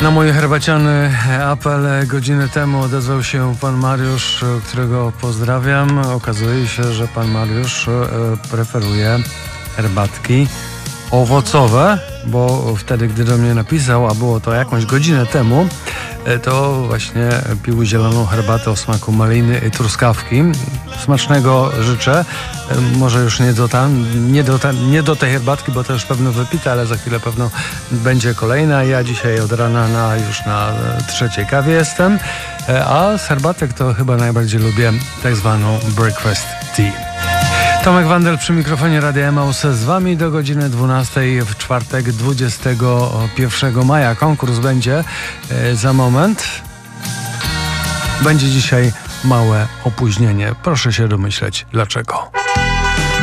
Na mój herbaciany apel godzinę temu odezwał się pan Mariusz, którego pozdrawiam. Okazuje się, że pan Mariusz preferuje herbatki owocowe, bo wtedy, gdy do mnie napisał, a było to jakąś godzinę temu, to właśnie pił zieloną herbatę o smaku maliny i truskawki. Smacznego życzę. Może już nie do tej herbatki, bo to już pewno wypite, ale za chwilę pewno będzie kolejna. Ja dzisiaj od rana już na trzeciej kawie jestem, a z herbatek to chyba najbardziej lubię tak zwaną breakfast tea. Tomek Wandel przy mikrofonie Radia Emaus z wami do godziny 12 w czwartek 21 maja. Konkurs będzie za moment. Będzie dzisiaj małe opóźnienie. Proszę się domyśleć dlaczego.